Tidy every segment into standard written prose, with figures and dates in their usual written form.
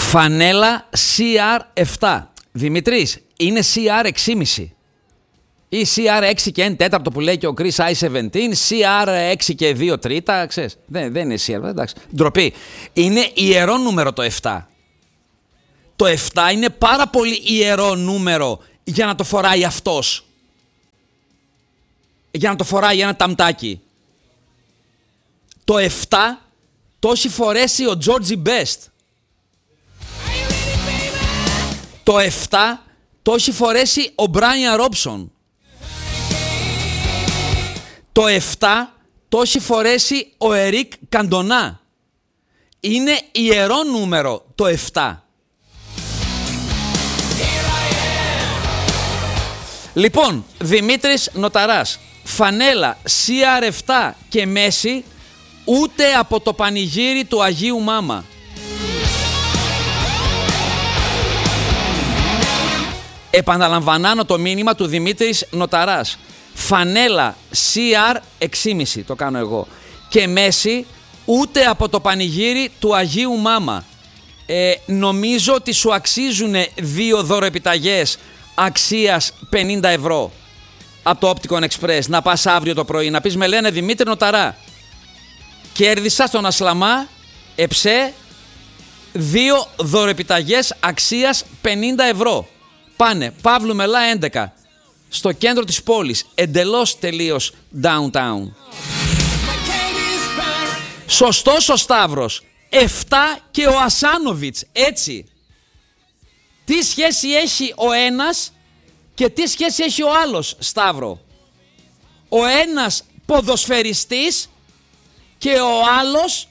Φανέλα CR7. Δημήτρης, είναι CR6,5. Ή CR6 και 1/4 που λέει και ο Chris I-17, CR6 και 2/3, ξέρεις. Δεν είναι CR, εντάξει. Ντροπή. Είναι ιερό νούμερο το 7. Το 7 είναι πάρα πολύ ιερό νούμερο για να το φοράει αυτός. Για να το φοράει ένα ταμτάκι. Το 7 το έχει φορέσει ο Georgie Best. Το 7 το έχει φορέσει ο Brian Robson. Το 7 το έχει φορέσει ο Eric Cantona. Είναι ιερό νούμερο το 7. Λοιπόν, Δημήτρης Νοταράς, φανέλα CR7 και μέση, ούτε από το πανηγύρι του Αγίου Μάμα. Επαναλαμβανάνω το μήνυμα του Δημήτρης Νοταράς. Φανέλα CR6,5, το κάνω εγώ, και μέση, ούτε από το πανηγύρι του Αγίου Μάμα. Νομίζω ότι σου αξίζουν 2 δωροεπιταγές αξίας 50 ευρώ από το Opticon Express, να πας αύριο το πρωί να πεις με λένε Δημήτρη Νοταρά, κέρδισα στον Ασλαμά Εψέ 2 δωροεπιταγές αξίας 50 ευρώ. Πάνε Παύλου Μελά 11, στο κέντρο της πόλης, εντελώς τελείως downtown. Σωστός ο Σταύρος, 7 και ο Ασάνοβιτς, έτσι. Τι σχέση έχει ο ένας και τι σχέση έχει ο άλλος, Σταύρο? Ο ένας ποδοσφαιριστής και ο άλλος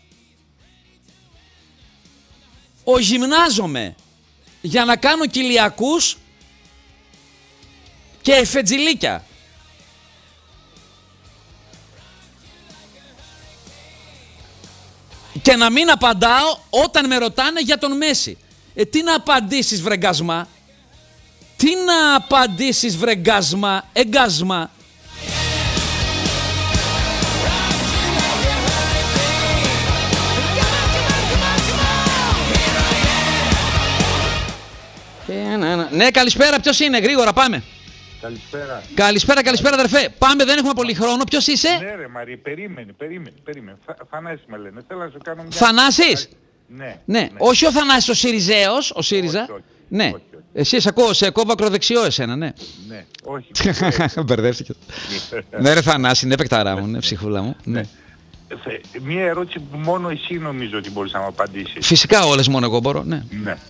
ο γυμνάζομαι για να κάνω κοιλιακούς και εφετζιλίκια. Και να μην απαντάω όταν με ρωτάνε για τον Μέση. Τι να απαντήσεις βρεγκάσμα? Τι να απαντήσεις βρεγκάσμα? Εγκάσμα. Ναι, καλησπέρα, ποιος είναι? Γρήγορα πάμε. Καλησπέρα. Καλησπέρα αδερφέ. Πάμε, δεν έχουμε πολύ χρόνο. Ποιος είσαι? Ναι ρε Μαρή, περίμενε. Θανάσης με λένε. Θέλω να σου κάνω μια... Θανάσης? Ναι. Όχι ο Θανάσης ο Συριζέος, ο ΣΥΡΙΖΑ. Όχι. Ναι. Εσύ σε κόβω ακροδεξιό εσένα, ναι. Ναι, όχι. Μπερδεύτηκε. Ναι ρε Θανάση, είναι παικταρά μου, ναι, ψυχούλα μου. Ναι. Μια ερώτηση που μόνο εσύ νομίζω ότι μπορείς να μου απαντήσεις. Φυσικά όλες μόνο εγώ μπορώ, ναι.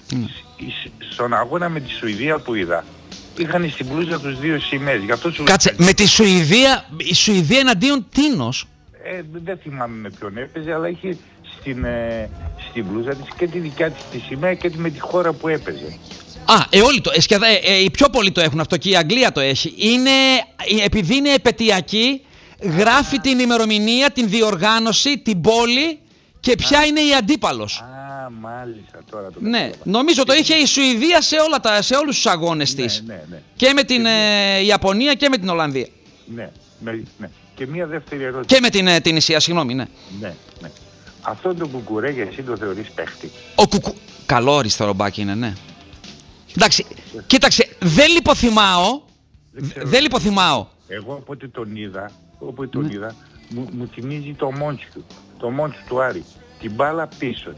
Στον αγώνα με τη Σουηδία που είδα, είχαν στην μπλούζα τους 2 σημαίες. Κάτσε, με τη Σουηδία, η Σουηδία εναντίον τίνος? Δεν θυμάμαι με ποιον έπαιζε, αλλά είχε στην μπλούζα της και τη δικιά της τη σημαία και με τη χώρα που έπαιζε. Όλοι οι πιο πολλοί το έχουν αυτό και η Αγγλία το έχει. Επειδή είναι επετειακή, γράφει την ημερομηνία, την διοργάνωση, την πόλη και ποια είναι η αντίπαλος. Μάλιστα, τώρα το ναι, νομίζω το είχε η Σουηδία σε όλους τους αγώνες της. Ναι. Και με την Ιαπωνία και με την Ολλανδία. Ναι. Και μία δεύτερη ερώτηση. Και με την Ισία, συγγνώμη, ναι. Ναι. Αυτό το Κουκουρέγια εσύ το θεωρείς παίχτη? Καλό αριστερό μπάκι είναι, ναι. Εντάξει, κοίταξε, δεν λιποθυμάω. Εγώ όποτε τον είδα, μου θυμίζει το Μόντσου του Άρη. Την μπάλα πίσω.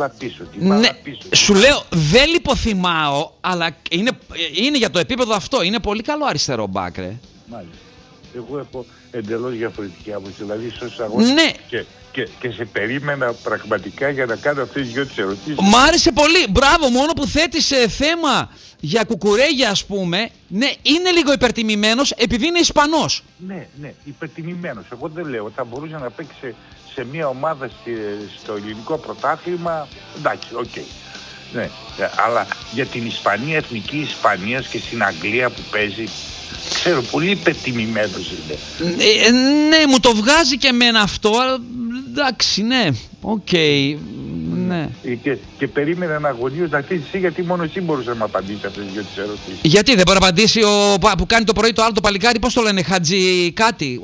Σου λέω, δεν λιποθυμάω, αλλά είναι για το επίπεδο αυτό. Είναι πολύ καλό αριστερό μπακ, ρε. Μάλιστα. Εγώ έχω εντελώς διαφορετική άποψη. Δηλαδή, στους αγώνες και σε περίμενα πραγματικά για να κάνω αυτές τις 2 ερωτήσεις. Μ' άρεσε πολύ. Μπράβο, μόνο που θέτεις θέμα για Κουκουρέγια, ας πούμε. Ναι, είναι λίγο υπερτιμημένος επειδή είναι Ισπανός. Ναι, υπερτιμημένος. Εγώ δεν λέω. Θα μπορούσε να παίξει σε μια ομάδα στο ελληνικό πρωτάθλημα. Εντάξει, οκ. Ναι, αλλά για την Ισπανία, εθνική Ισπανίας και στην Αγγλία που παίζει, ξέρω, πολύ υπερτιμημένος είναι. Ναι, μου το βγάζει και εμένα αυτό, αλλά εντάξει, ναι, οκ, ναι. Και περίμενα να αγωνίως να αφήσεις εσύ, γιατί μόνο εσύ μπορούσε να μου απαντήσει αυτές τις 2 ερωτήσεις. Γιατί δεν μπορεί να απαντήσει που κάνει το πρωί το άλλο το παλικάρι, πώς το λένε, Χατζη κάτι,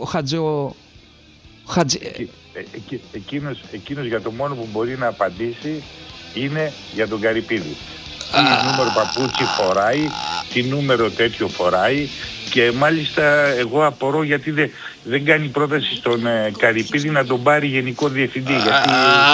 εκείνος για το μόνο που μπορεί να απαντήσει είναι για τον Καρυπίδη. Τι νούμερο παπούτσι φοράει, τι νούμερο τέτοιο φοράει. Και μάλιστα εγώ απορώ γιατί δεν κάνει πρόταση στον Καρυπίδη να τον πάρει γενικό διευθυντή. Γιατί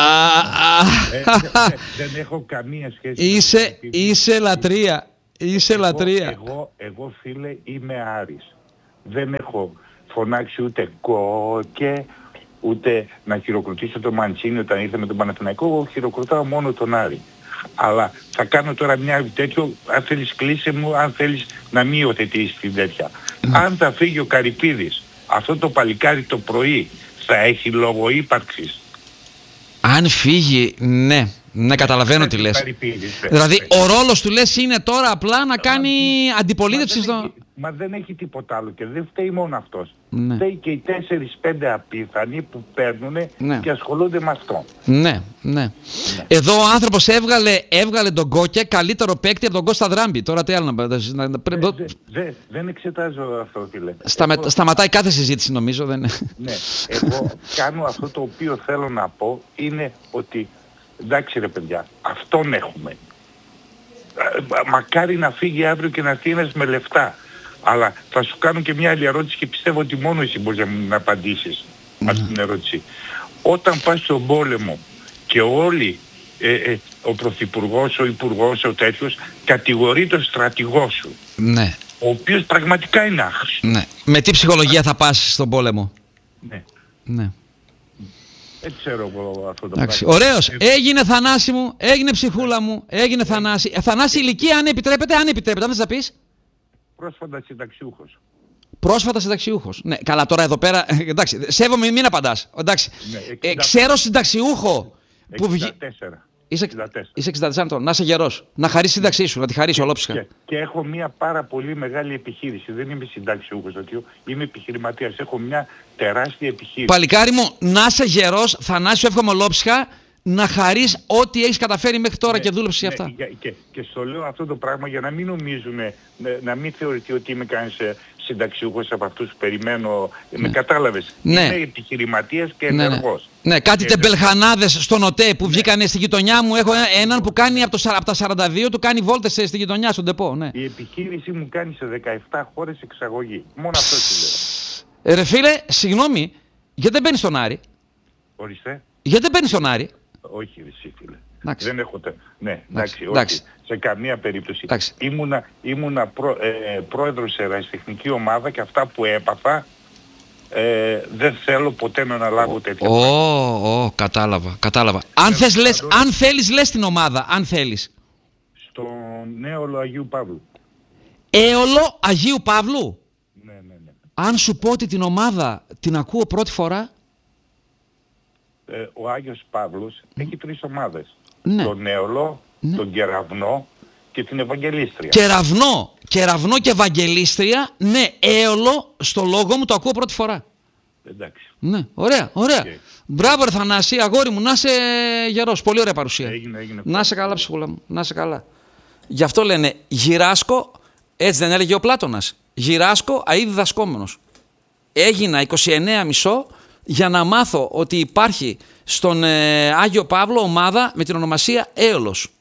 δεν έχω καμία σχέση. Είσαι λατρεία. Είσαι λατρεία. Εγώ φίλε είμαι Άρης. Δεν έχω φωνάξει ούτε κόκε, ούτε να χειροκροτήσω τον Μαντσίνη όταν ήρθε με τον Παναθηναϊκό. Εγώ χειροκροτάω μόνο τον Άρη. Αλλά θα κάνω τώρα μια τέτοιο, αν θέλεις κλείσε μου, αν θέλεις να μην υιοθετήσεις την τέτοια. Αν θα φύγει ο Καρυπίδης, αυτό το παλικάρι το πρωί θα έχει λόγο ύπαρξης. Αν φύγει, ναι. Ναι, καταλαβαίνω τι λες. Δηλαδή, ο ρόλος του λες είναι τώρα απλά να κάνει αντιπολίτευση στο... Μα δεν έχει τίποτα άλλο και δεν φταίει μόνο αυτός. Ναι. Φταίει και οι 4-5 απίθανοι που παίρνουν και ασχολούνται με αυτό. Ναι. Εδώ ο άνθρωπος έβγαλε τον Κόκε καλύτερο παίκτη από τον Κώστα Δράμπη. Τώρα τι άλλο να... Δεν εξετάζω αυτό τι λέτε. Σταματάει κάθε συζήτηση νομίζω. Ναι, εγώ κάνω αυτό το οποίο θέλω να πω είναι ότι εντάξει ρε παιδιά, αυτόν έχουμε. Μακάρι να φύγει αύριο και να έρθει ένας με λεφτά. Αλλά θα σου κάνω και μια άλλη ερώτηση και πιστεύω ότι μόνο εσύ μπορείς να απαντήσεις αυτή την ερώτηση. Όταν πας στον πόλεμο και όλοι, ο πρωθυπουργός, ο υπουργός, ο τέτοιος, κατηγορεί τον στρατηγό σου. Ναι. Ο οποίος πραγματικά είναι άχρηστος. Ναι. Με τι ψυχολογία θα πας στον πόλεμο? Ναι. Δεν ξέρω εγώ αυτό το πράγμα. Ωραίος. Έγινε Θανάση μου, έγινε ψυχούλα μου, έγινε Θανάση. Θανάση ηλικία αν επιτρέπεται, αν θες να πεις. Πρόσφατα συνταξιούχος. Ναι, καλά τώρα εδώ πέρα, εντάξει, σέβομαι μην απαντάς. Εντάξει. Ναι, ξέρω συνταξιούχο που βγει... Είσαι 64 να είσαι γερός. Να χαρίσεις σύνταξή σου, να τη χαρίσεις ολόψυχα. Και έχω μια πάρα πολύ μεγάλη επιχείρηση. Δεν είμαι συνταξιούχος, είμαι επιχειρηματίας. Έχω μια τεράστια επιχείρηση. Παλικάρι μου, να είσαι γερός, Θανάση, σου εύχομαι ολόψυχα, να χαρείς ό,τι έχεις καταφέρει μέχρι τώρα και δούλεψες για αυτά. Και στο λέω αυτό το πράγμα για να μην νομίζουν, να μην θεωρηθεί ότι είμαι κανείς συνταξιούχος από αυτούς που περιμένω. Με κατάλαβες. Είμαι επιχειρηματίας και ενεργός. Ναι, κάτι τεμπελχανάδες στον ΟΤΕ που βγήκανε στη γειτονιά μου. Έχω έναν που κάνει από τα 42 του κάνει βόλτες στη γειτονιά στον ΤΕΠΟ. Ναι. Η επιχείρηση μου κάνει σε 17 χώρες εξαγωγή. Μόνο αυτό σου λέω. Ρε φίλε, συγγνώμη, γιατί δεν μπαίνεις στον Άρη? Ορίστε. Γιατί δεν μπαίνεις στον Άρη? Όχι εσύ φίλε. Εντάξει. Δεν έχω ναι, όχι. Σε καμία περίπτωση. Ήμουνα πρόεδρος σε ερασιτεχνική ομάδα και αυτά που έπαθα δεν θέλω ποτέ να αναλάβω τέτοια πράγματα. Κατάλαβα. Αν θέλεις λες την ομάδα, αν θέλεις. Στον Έολο Αγίου Παύλου. Έολο Αγίου Παύλου. Ναι. Αν σου πω ότι την ομάδα την ακούω πρώτη φορά. Ο Άγιος Παύλος έχει 3 ομάδες. Ναι. Τον Έολο, τον Κεραυνό και την Ευαγγελίστρια. Κεραυνό και Ευαγγελίστρια, ναι, Έολο, στο λόγο μου το ακούω πρώτη φορά. Εντάξει. Ναι, ωραία. Okay. Μπράβο ρε Θανάση, αγόρι μου, να είσαι γερός, πολύ ωραία παρουσία. Έγινε. Να είσαι καλά ψυχούλα μου, να είσαι καλά. Γι' αυτό λένε γυράσκω, έτσι δεν έλεγε ο Πλάτωνας, γυράσκω αΐ διδασκόμενος. Έγινα 29,5 για να μάθω ότι υπάρχει στον Άγιο Παύλο ομάδα με την ονομασία Έολος.